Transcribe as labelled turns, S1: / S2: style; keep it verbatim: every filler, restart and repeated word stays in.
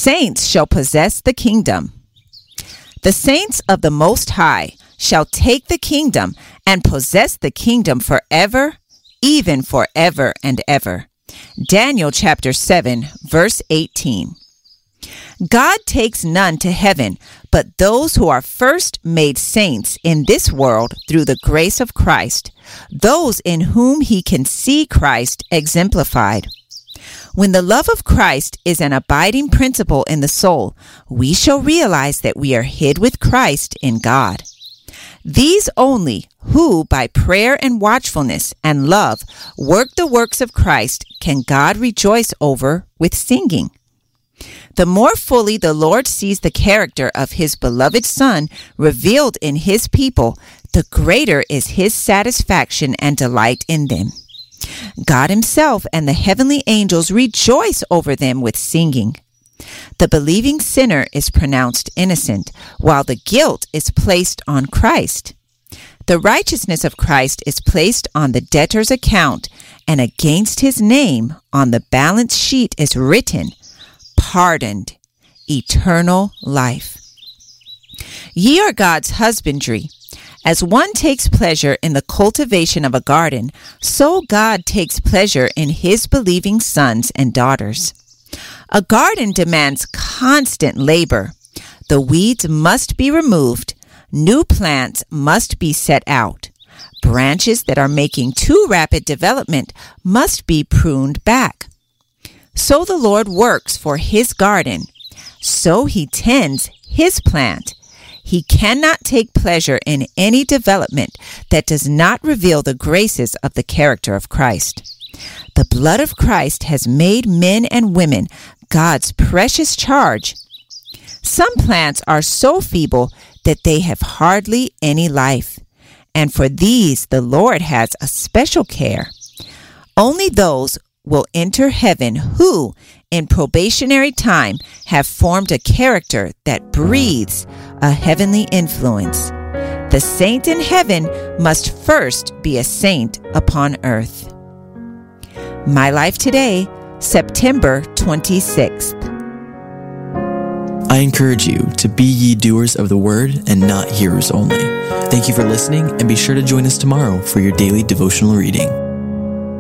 S1: saints shall possess the kingdom. The saints of the Most High shall take the kingdom and possess the kingdom forever, even forever and ever. Daniel chapter seven, verse eighteen. God takes none to heaven, but those who are first made saints in this world through the grace of Christ, those in whom he can see Christ exemplified. When the love of Christ is an abiding principle in the soul, we shall realize that we are hid with Christ in God. These only who, by prayer and watchfulness and love, work the works of Christ, can God rejoice over with singing. The more fully the Lord sees the character of his beloved Son revealed in his people, the greater is his satisfaction and delight in them. God himself and the heavenly angels rejoice over them with singing. The believing sinner is pronounced innocent, while the guilt is placed on Christ. The righteousness of Christ is placed on the debtor's account, and against his name on the balance sheet is written, pardoned, eternal life. Ye are God's husbandry. As one takes pleasure in the cultivation of a garden, so God takes pleasure in his believing sons and daughters. A garden demands constant labor. The weeds must be removed. New plants must be set out. Branches that are making too rapid development must be pruned back. So the Lord works for his garden. So he tends his plant. He cannot take pleasure in any development that does not reveal the graces of the character of Christ. The blood of Christ has made men and women God's precious charge. Some plants are so feeble that they have hardly any life, and for these the Lord has a special care. Only those will enter heaven who, in probationary time, have formed a character that breathes a heavenly influence. The saint in heaven must first be a saint upon earth. My Life Today, September twenty-sixth.
S2: I encourage you to be ye doers of the word and not hearers only. Thank you for listening, and be sure to join us tomorrow for your daily devotional reading.